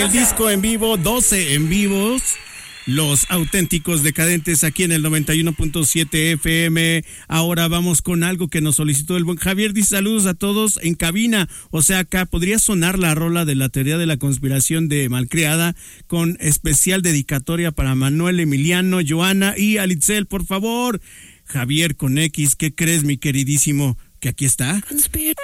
El disco en vivo, 12 en vivos. Los auténticos decadentes aquí en el 91.7 FM. Ahora vamos con algo que nos solicitó el buen Javier. Dice saludos a todos en cabina. O sea, acá podría sonar la rola de la teoría de la conspiración de Malcriada con especial dedicatoria para Manuel, Emiliano, Joana y Alitzel, por favor. Javier con X, ¿qué crees, mi queridísimo? Que aquí está. Conspiración.